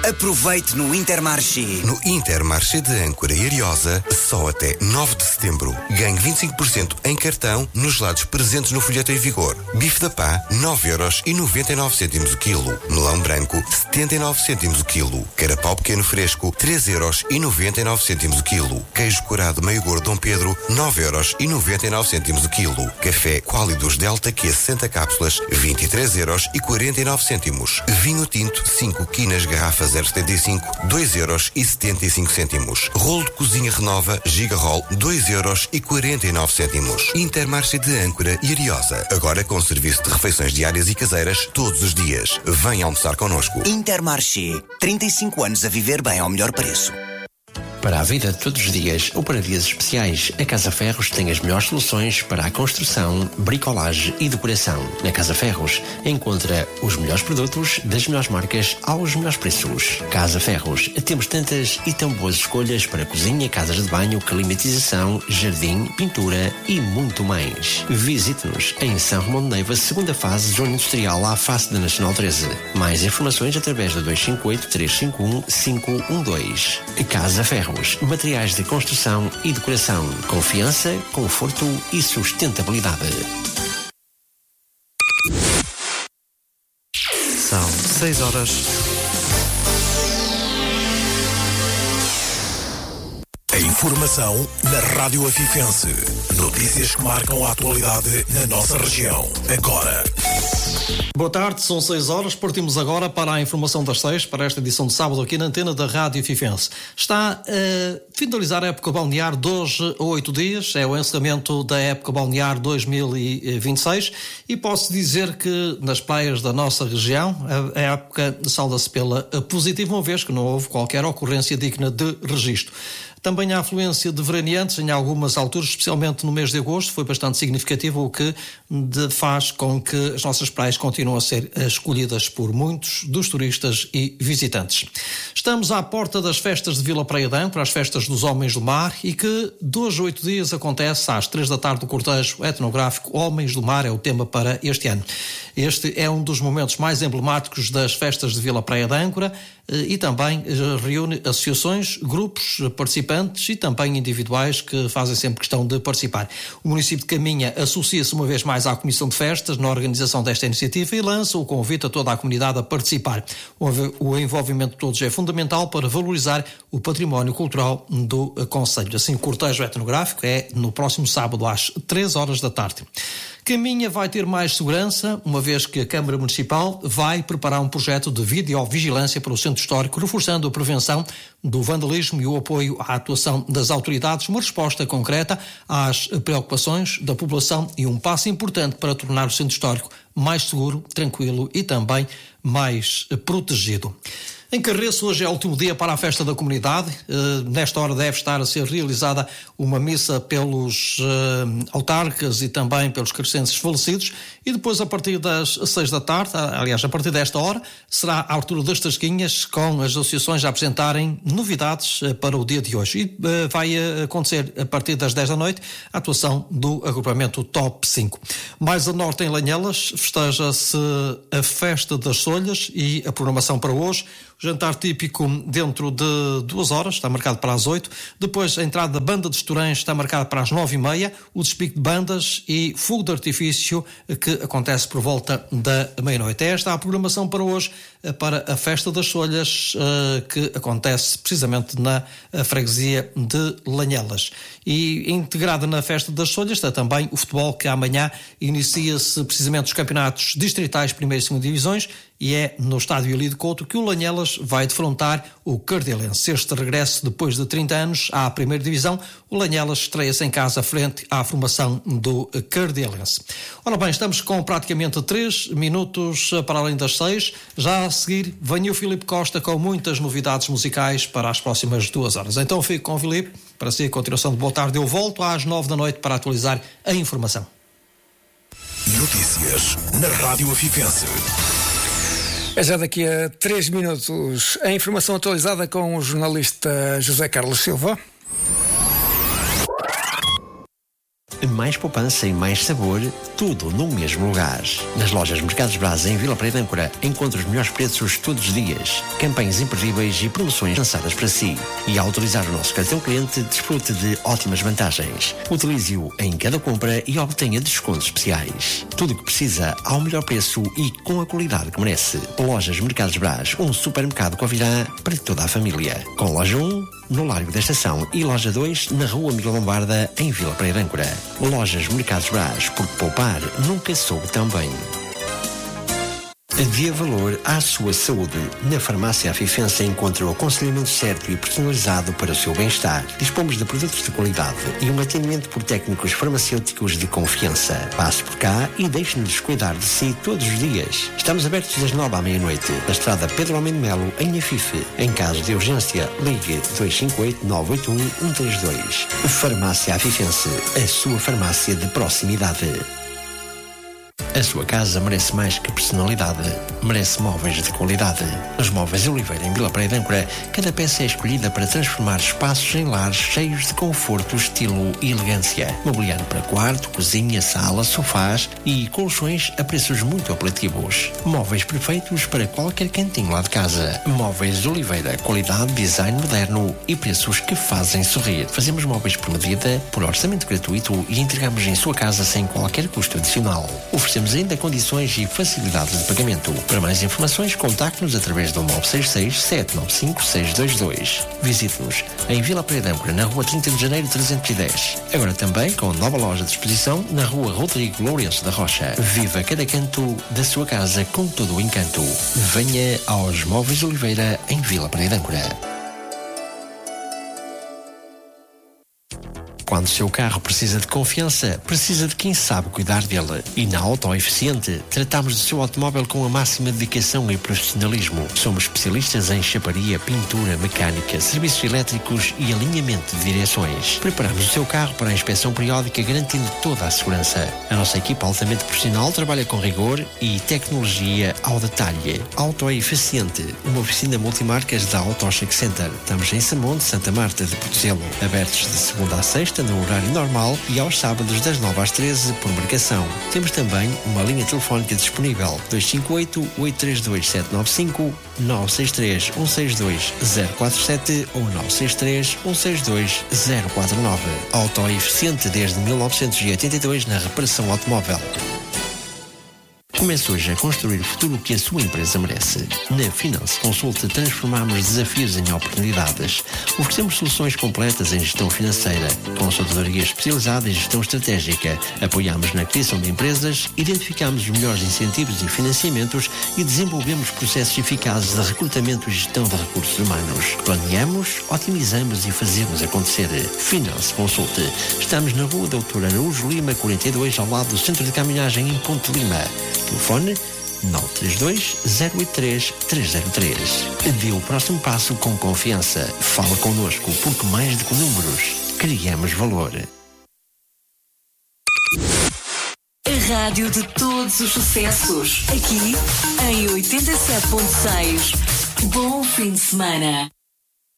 Aproveite no Intermarché. No Intermarché de Âncora e Ariosa, só até 9 de setembro. Ganhe 25% em cartão nos gelados presentes no folheto em vigor. Bife da Pá, 9,99€ o quilo. Melão branco, 79 cêntimos o quilo. Carapau pequeno fresco, 3,99€ o quilo. Queijo curado meio gordo Dom Pedro, 9,99€ o quilo. Café Quálidos Delta Q 60 cápsulas, 23,49€. Vinho tinto, 5 quinas garrafas 0,75, 2,75€. Rolo de cozinha Renova Gigarol, 2,49€. Intermarché de Âncora e Ariosa. Agora com serviço de refeições diárias e caseiras todos os dias. Venha almoçar connosco. Intermarché. 35 anos a viver bem ao melhor preço. Para a vida de todos os dias ou para dias especiais, a Casa Ferros tem as melhores soluções para a construção, bricolagem e decoração. Na Casa Ferros encontra os melhores produtos das melhores marcas aos melhores preços. Casa Ferros, temos tantas e tão boas escolhas para cozinha, casas de banho, climatização, jardim, pintura e muito mais. Visite-nos em São Romão de Neiva, segunda fase, zona industrial, à face da Nacional 13. Mais informações através da 258-351-512. Casa Ferros. Materiais de construção e decoração. Confiança, conforto e sustentabilidade. São 6 horas. A informação na Rádio Afifense. Notícias que marcam a atualidade na nossa região. Agora. Boa tarde, são 6 horas. Partimos agora para a informação das 6, para esta edição de sábado aqui na antena da Rádio Afifense. Está a finalizar a época balnear 2 a 8 dias, é o encerramento da época balnear 2026 e posso dizer que nas praias da nossa região a época salda-se pela positiva, uma vez que não houve qualquer ocorrência digna de registro. Também a afluência de veraneantes em algumas alturas, especialmente no mês de agosto, foi bastante significativo, o que faz com que as nossas praias continuem a ser escolhidas por muitos dos turistas e visitantes. Estamos à porta das festas de Vila Praia de Âncora, as festas dos Homens do Mar, e que 2 a 8 dias acontece às 3 da tarde do cortejo etnográfico Homens do Mar, é o tema para este ano. Este é um dos momentos mais emblemáticos das festas de Vila Praia de Âncora e também reúne associações, grupos, participantes e também individuais que fazem sempre questão de participar. O município de Caminha associa-se uma vez mais à Comissão de Festas na organização desta iniciativa e lança o convite a toda a comunidade a participar. O envolvimento de todos é fundamental para valorizar o património cultural do concelho. Assim, o cortejo etnográfico é no próximo sábado às 3 horas da tarde. Caminha vai ter mais segurança, uma vez que a Câmara Municipal vai preparar um projeto de videovigilância para o Centro Histórico, reforçando a prevenção do vandalismo e o apoio à atuação das autoridades, uma resposta concreta às preocupações da população e um passo importante para tornar o Centro Histórico mais seguro, tranquilo e também mais protegido. Em Carreço, hoje é o último dia para a festa da comunidade. Nesta hora deve estar a ser realizada uma missa pelos autarcas e também pelos carrecenses falecidos e depois, a partir das 6 da tarde, aliás, a partir desta hora, será a abertura das tasquinhas com as associações a apresentarem novidades para o dia de hoje. E vai acontecer, a partir das 10 da noite, a atuação do agrupamento Top 5. Mais a norte, em Lanhelas, festeja-se a Festa das Solhas e a programação para hoje. O jantar típico dentro de 2 horas, está marcado para as 8. Depois, a entrada da banda de Estorães está marcada para as 9h30. O despique de bandas e fogo de artifício que acontece por volta da meia-noite. É esta a programação para hoje, para a Festa das Solhas, que acontece precisamente na freguesia de Lanhelas. E integrada na Festa das Solhas está também o futebol, que amanhã inicia-se precisamente os campeonatos distritais, primeira e segunda divisões, e é no estádio Elí de Couto que o Lanhelas vai defrontar o Cardelense. Este regresso depois de 30 anos à primeira divisão, o Lanhelas estreia-se em casa frente à formação do Cardelense. Ora bem, estamos com praticamente 3 minutos para além das 6. Já a seguir, vem o Filipe Costa com muitas novidades musicais para as próximas 2 horas. Então fico com o Filipe, para si a continuação de Boa Tarde. Eu volto às 9 da noite para atualizar a informação. Notícias na Rádio Afifense. É já daqui a 3 minutos a informação atualizada com o jornalista José Carlos Silva. Mais poupança e mais sabor tudo no mesmo lugar. Nas lojas Mercados Braz em Vila Praia de Âncora encontra os melhores preços todos os dias, campanhas imperdíveis e promoções lançadas para si. E ao utilizar o nosso cartão cliente, desfrute de ótimas vantagens. Utilize-o em cada compra e obtenha descontos especiais. Tudo o que precisa ao melhor preço e com a qualidade que merece. Lojas Mercados Braz, um supermercado Covirã para toda a família. Com loja 1, no Largo da Estação, e loja 2, na Rua Miguel Lombarda, em Vila Praia de Âncora. Lojas Mercados Braz, porque poupar nunca soube tão bem. Dê valor à sua saúde. Na Farmácia Afifense encontra o aconselhamento certo e personalizado para o seu bem-estar. Dispomos de produtos de qualidade e um atendimento por técnicos farmacêuticos de confiança. Passe por cá e deixe-nos cuidar de si todos os dias. Estamos abertos das 9 à meia-noite, na estrada Pedro Almeida Melo, em Afife. Em caso de urgência, ligue 258-981-132. Farmácia Afifense, a sua farmácia de proximidade. A sua casa merece mais que personalidade, merece móveis de qualidade. Nos Móveis Oliveira, em Vila Praia de Âncora, cada peça é escolhida para transformar espaços em lares cheios de conforto, estilo e elegância. Mobiliário para quarto, cozinha, sala, sofás e colchões a preços muito apelativos. Móveis perfeitos para qualquer cantinho lá de casa. Móveis Oliveira, qualidade, design moderno e preços que fazem sorrir. Fazemos móveis por medida, por orçamento gratuito e entregamos em sua casa sem qualquer custo adicional. Oferecemos ainda condições e facilidades de pagamento. Para mais informações, contacte-nos através do 966-795-622. Visite-nos em Vila Praia de Âncora, na Rua 30 de Janeiro 310. Agora também com nova loja de exposição na Rua Rodrigo Lourenço da Rocha. Viva cada canto da sua casa com todo o encanto. Venha aos Móveis Oliveira em Vila Praia de Âncora. Quando o seu carro precisa de confiança, precisa de quem sabe cuidar dele. E na Auto Eficiente, tratamos do seu automóvel com a máxima dedicação e profissionalismo. Somos especialistas em chaparia, pintura, mecânica, serviços elétricos e alinhamento de direções. Preparamos o seu carro para a inspeção periódica, garantindo toda a segurança. A nossa equipa altamente profissional trabalha com rigor e tecnologia ao detalhe. Auto Eficiente, uma oficina multimarcas da Auto Check Center. Estamos em Samonte, Santa Marta de Portela. Abertos de segunda a sexta, no horário normal, e aos sábados das 9 às 13 por marcação. Temos também uma linha telefónica disponível 258-832-795, 963-162-047 ou 963-162-049. Auto Eficiente desde 1982 na reparação automóvel. Comece hoje a construir o futuro que a sua empresa merece. Na Finance Consult transformamos desafios em oportunidades. Oferecemos soluções completas em gestão financeira, consultoria especializada em gestão estratégica. Apoiamos na criação de empresas, identificamos os melhores incentivos e financiamentos e desenvolvemos processos eficazes de recrutamento e gestão de recursos humanos. Planeamos, otimizamos e fazemos acontecer. Finance Consult. Estamos na Rua Doutora Araújo Lima, 42, ao lado do Centro de Caminhagem em Ponte Lima. Telefone 932-083-303. Dê o próximo passo com confiança. Fala connosco, porque mais do que números, criamos valor. A rádio de todos os sucessos. Aqui em 87.6. Bom fim de semana.